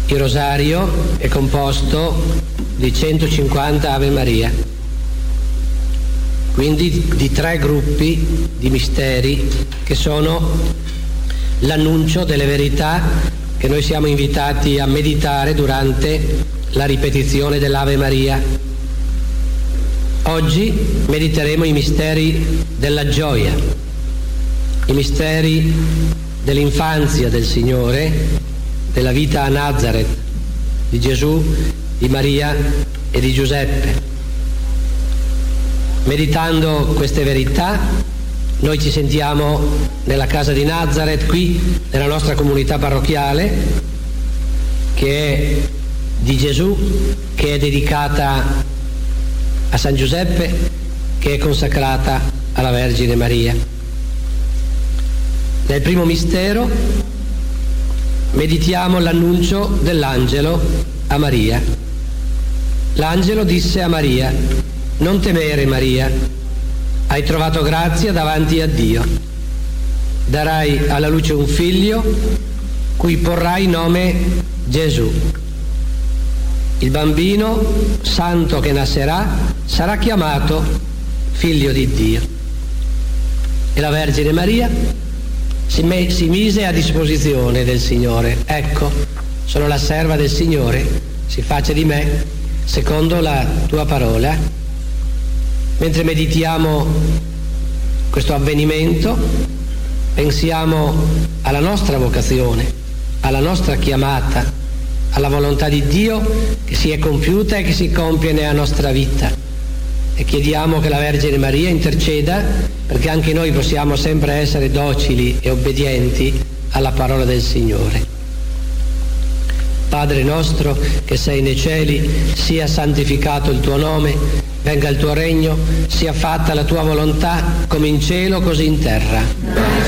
Il rosario è composto di 150 Ave Maria, quindi di 3 gruppi di misteri che sono l'annuncio delle verità che noi siamo invitati a meditare durante la ripetizione dell'Ave Maria. Oggi mediteremo i misteri della gioia, i misteri dell'infanzia del Signore, della vita a Nazareth, di Gesù, di Maria e di Giuseppe. Meditando queste verità, noi ci sentiamo nella casa di Nazareth, qui nella nostra comunità parrocchiale, che è di Gesù, che è dedicata a San Giuseppe, che è consacrata alla Vergine Maria. Nel primo mistero meditiamo l'annuncio dell'angelo a Maria. L'angelo disse a Maria: non temere, Maria, hai trovato grazia davanti a Dio. Darai alla luce un figlio cui porrai nome Gesù. Il bambino santo che nascerà sarà chiamato Figlio di Dio. E la Vergine Maria si mise a disposizione del Signore. Ecco, sono la serva del Signore, si faccia di me secondo la tua parola. Mentre meditiamo questo avvenimento, pensiamo alla nostra vocazione, alla nostra chiamata, alla volontà di Dio che si è compiuta e che si compie nella nostra vita. E chiediamo che la Vergine Maria interceda perché anche noi possiamo sempre essere docili e obbedienti alla parola del Signore. Padre nostro che sei nei cieli, sia santificato il tuo nome, venga il tuo regno, sia fatta la tua volontà come in cielo così in terra.